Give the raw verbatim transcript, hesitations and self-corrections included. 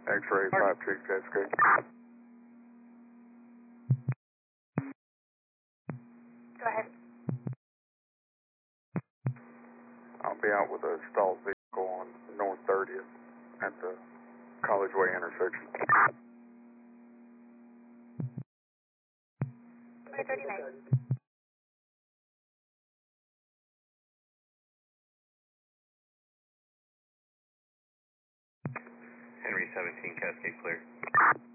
X-ray five two Cascade. Go ahead. I'll be out with a stalled vehicle on North thirtieth at the College Way intersection. Clear thirty-nine. Henry seventeen, Cascade clear.